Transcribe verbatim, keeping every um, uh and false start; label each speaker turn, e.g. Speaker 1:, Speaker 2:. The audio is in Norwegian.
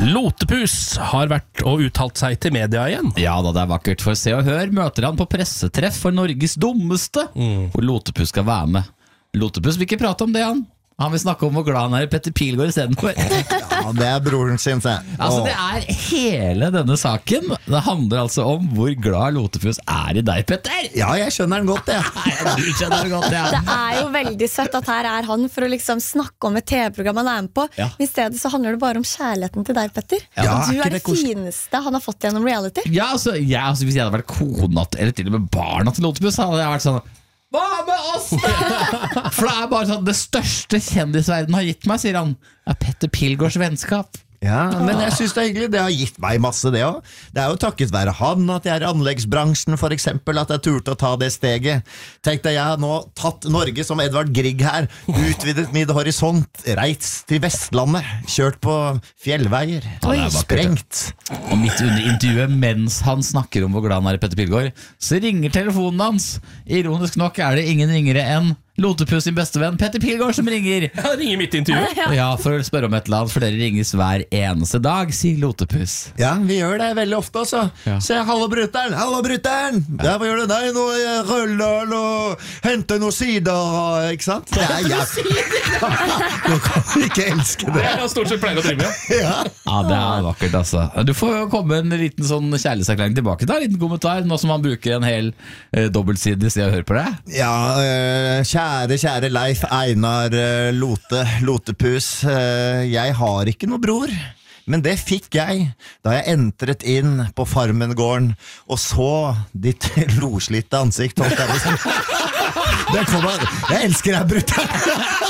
Speaker 1: Lotepus har vært og uttalt seg til media igjen.
Speaker 2: Ja da, det er vakkert. For Se og Hør møter han på pressetreff for Norges dummeste, mm. hvor Lotepus skal være med. Lotepus vil ikke prate om det, han. Han vil snakke om hvor glad han er i Petter Pilgaard i stedet for.
Speaker 3: Ja, det er broren sin, se.
Speaker 2: Altså, det er hele denne saken. Det handler altså om hvor glad Lotepus er i deg, Petter.
Speaker 3: Ja, jeg skjønner den godt, det.
Speaker 2: Ja, du skjønner den godt, ja.
Speaker 4: Det er jo veldig søtt at her er han for å liksom snakke om et T V-program han er med på.
Speaker 2: Ja.
Speaker 4: I stedet så handler det bare om kjærligheten til deg, Petter.
Speaker 3: Ja,
Speaker 4: Og du
Speaker 3: er
Speaker 4: er
Speaker 3: det
Speaker 4: det fineste han har fått gjennom reality.
Speaker 2: Ja, altså, jeg, altså Hvis jeg hadde vært kona til- eller til og med barna til Lotepus, hadde jeg vært sånn: hva med oss da? For det er bare sånn: det største kjendisverden har gitt meg, sier han, er Petter Pilgaards vennskap.
Speaker 3: Ja, men jeg synes det er hyggelig. Det har gitt meg masse, det også. Det er jo takket være han at jeg er i anleggsbransjen, for eksempel, at jeg turte å ta det steget. Tenk deg, jeg har nå tatt Norge som Edvard Grieg her, utvidet min horisont, reist til Vestlandet, kjørt på fjellveier,
Speaker 2: det er vakkert,
Speaker 3: sprengt.
Speaker 2: Og midt under intervjuet, mens han snakker om hvor glad han er i Petter Pilgaard, så ringer telefonen hans. Ironisk nok er det ingen ringere enn Lotepus sin bestevenn Petter Pilgaard som ringer.
Speaker 1: Ja, ringer midt i intervjuet.
Speaker 2: Ja, for å spørre om et eller annet, for dere ringes hver eneste dag, sier Lotepus.
Speaker 3: Ja, vi gjør det veldig ofte også.
Speaker 2: Ja.
Speaker 3: Se, hallo brutter'n, hallo brutter'n. Ja, hva gjør du? Nei, nå røller og henter noen sider, ikke sant? Det er jeg. Du kan ikke elske
Speaker 1: Det
Speaker 3: det.
Speaker 1: er han stort sett pleier å drive med.
Speaker 3: Ja.
Speaker 2: Ja, det er vakkert, altså. Du får jo komme en liten sånn kjærlighetserklæring tilbake da, en liten kommentar, nå som han bruker en hel eh, dobbeltside i stedet å høre på det.
Speaker 3: Ja, øh, kjære, kjære Leif Einar øh, Lote, Lotepus, øh, jeg har ikke noe bror, men det fikk jeg da jeg entret inn på Farmen-gården og så ditt loslitte ansikt. holdt jeg på å si. Det kommer, jeg elsker deg, brutter'n.